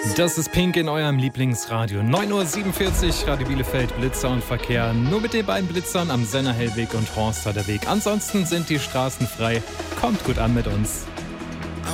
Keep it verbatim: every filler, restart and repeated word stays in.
Das ist Pink in eurem Lieblingsradio. neun Uhr siebenundvierzig, Radio Bielefeld, Blitzer und Verkehr. Nur mit den beiden Blitzern am Senner Hellweg und Horster der Weg. Ansonsten sind die Straßen frei. Kommt gut an mit uns.